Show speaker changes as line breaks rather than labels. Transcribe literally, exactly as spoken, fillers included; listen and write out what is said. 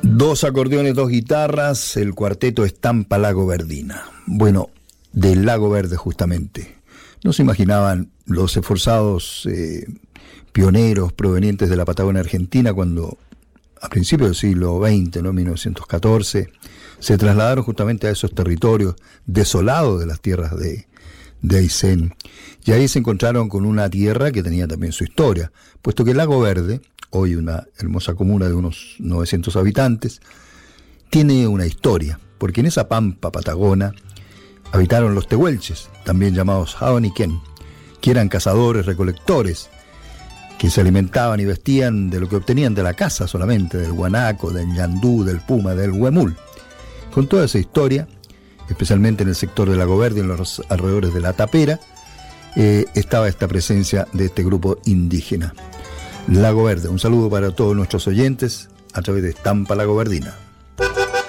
Dos acordeones, dos guitarras, el cuarteto Estampa Lago Verdina. Bueno, del Lago Verde justamente. No se imaginaban los esforzados eh, pioneros provenientes de la Patagonia Argentina cuando, a principios del siglo veinte, ¿no? mil novecientos catorce, se trasladaron justamente a esos territorios desolados de las tierras de, de Aysén. Y ahí se encontraron con una tierra que tenía también su historia, puesto que el Lago Verde, hoy una hermosa comuna de unos novecientos habitantes, tiene una historia, porque en esa pampa patagona habitaron los tehuelches, también llamados Jaoniquén, que eran cazadores, recolectores, que se alimentaban y vestían de lo que obtenían de la caza solamente, del guanaco, del ñandú, del puma, del huemul. Con toda esa historia, especialmente en el sector del Lago Verde y en los alrededores de la Tapera, eh, estaba esta presencia de este grupo indígena. Lago Verde, un saludo para todos nuestros oyentes a través de Estampa Lago Verdina.